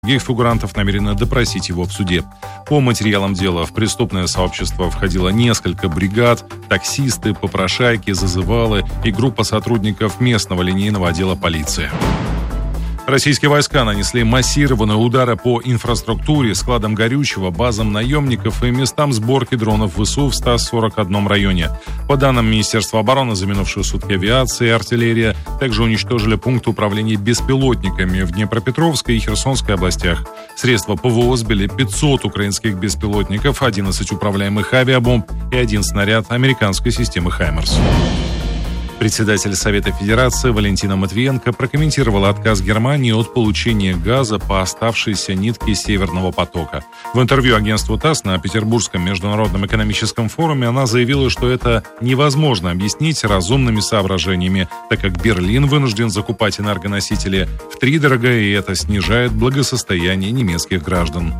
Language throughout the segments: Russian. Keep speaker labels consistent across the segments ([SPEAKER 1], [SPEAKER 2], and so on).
[SPEAKER 1] Других фигурантов намерены допросить его в суде. По материалам дела в преступное сообщество входило несколько бригад, таксисты, попрошайки, зазывалы и группа сотрудников местного линейного отдела полиции. Российские войска нанесли массированные удары по инфраструктуре, складам горючего, базам наемников и местам сборки дронов ВСУ в 141 районе. По данным Министерства обороны, за минувшие сутки авиация и артиллерия также уничтожили пункты управления беспилотниками в Днепропетровской и Херсонской областях. Средства ПВО сбили 500 украинских беспилотников, 11 управляемых авиабомб и 1 снаряд американской системы «Хаймерс». Председатель Совета Федерации Валентина Матвиенко прокомментировала отказ Германии от получения газа по оставшейся нитке Северного потока. В интервью агентству ТАСС на Петербургском международном экономическом форуме она заявила, что это невозможно объяснить разумными соображениями, так как Берлин вынужден закупать энергоносители втридорога, и это снижает благосостояние немецких граждан.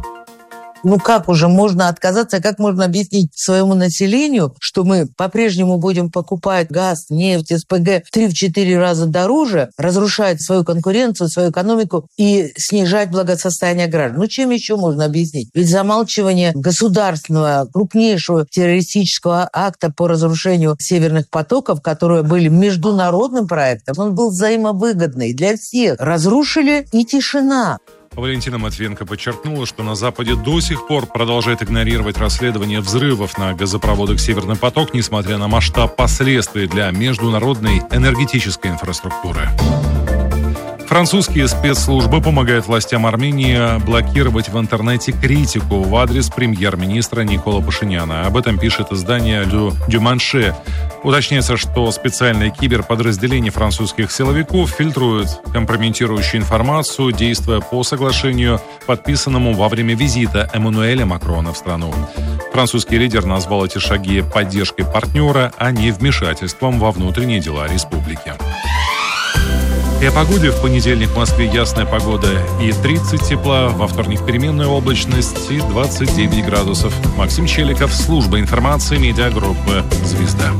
[SPEAKER 2] Как уже можно отказаться, как можно объяснить своему населению, что мы по-прежнему будем покупать газ, нефть, СПГ в 3-4 раза дороже, разрушать свою конкуренцию, свою экономику и снижать благосостояние граждан? Чем еще можно объяснить? Ведь замалчивание государственного, крупнейшего террористического акта по разрушению северных потоков, которые были международным проектом, он был взаимовыгодный для всех. Разрушили и тишина.
[SPEAKER 1] Валентина Матвиенко подчеркнула, что на Западе до сих пор продолжает игнорировать расследование взрывов на газопроводах «Северный поток», несмотря на масштаб последствий для международной энергетической инфраструктуры. Французские спецслужбы помогают властям Армении блокировать в интернете критику в адрес премьер-министра Никола Пашиняна. Об этом пишет издание «Le Dimanche». Уточняется, что специальные киберподразделения французских силовиков фильтруют компрометирующую информацию, действуя по соглашению, подписанному во время визита Эммануэля Макрона в страну. Французский лидер назвал эти шаги поддержкой партнера, а не вмешательством во внутренние дела республики. И о погоде. В понедельник в Москве ясная погода и 30 тепла, во вторник переменная облачность и 29 градусов. Максим Челиков, служба информации, медиагруппы «Звезда».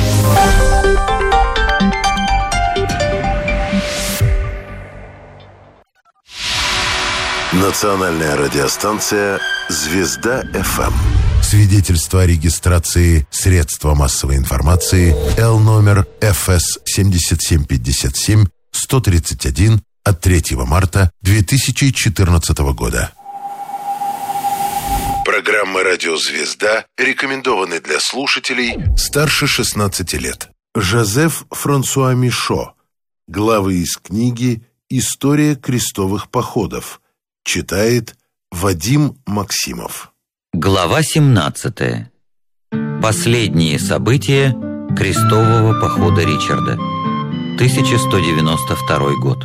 [SPEAKER 3] Национальная радиостанция «Звезда ФМ».
[SPEAKER 4] Свидетельство о регистрации средства массовой информации Л номер ФС 7757 131 от 3 марта 2014 года.
[SPEAKER 3] Программа «Радио Звезда» рекомендованы для слушателей старше 16 лет. Жозеф Франсуа Мишо. Главы из книги «История крестовых походов». Читает Вадим Максимов.
[SPEAKER 5] Глава 17. Последние события крестового похода Ричарда. 1192 год.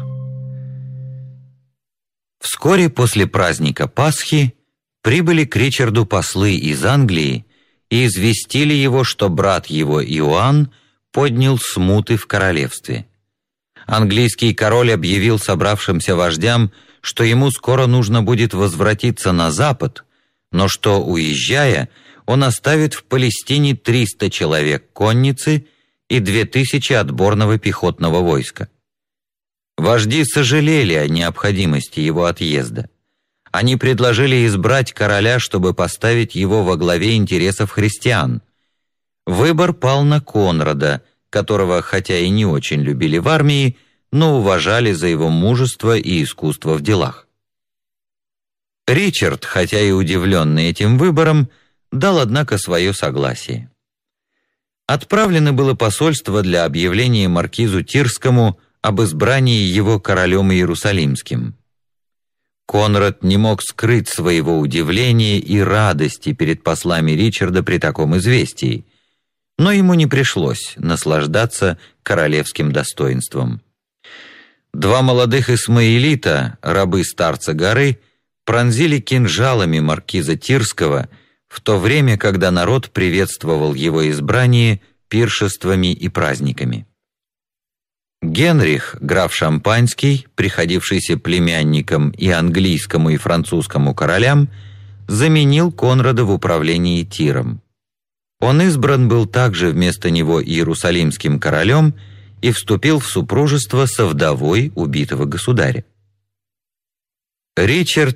[SPEAKER 5] Вскоре после праздника Пасхи прибыли к Ричарду послы из Англии и известили его, что брат его Иоанн поднял смуты в королевстве. Английский король объявил собравшимся вождям, что ему скоро нужно будет возвратиться на запад, но что, уезжая, он оставит в Палестине 300 человек конницы и 2000 отборного пехотного войска. Вожди сожалели о необходимости его отъезда. Они предложили избрать короля, чтобы поставить его во главе интересов христиан. Выбор пал на Конрада, которого, хотя и не очень любили в армии, но уважали за его мужество и искусство в делах. Ричард, хотя и удивленный этим выбором, дал, однако, свое согласие. Отправлено было посольство для объявления маркизу Тирскому об избрании его королем Иерусалимским. Конрад не мог скрыть своего удивления и радости перед послами Ричарда при таком известии, но ему не пришлось наслаждаться королевским достоинством. 2 молодых исмаилита, рабы старца горы, пронзили кинжалами маркиза Тирского, в то время, когда народ приветствовал его избрание пиршествами и праздниками. Генрих, граф Шампанский, приходившийся племянником и английскому, и французскому королям, заменил Конрада в управлении Тиром. Он избран был также вместо него иерусалимским королем и вступил в супружество со вдовой убитого государя. Ричард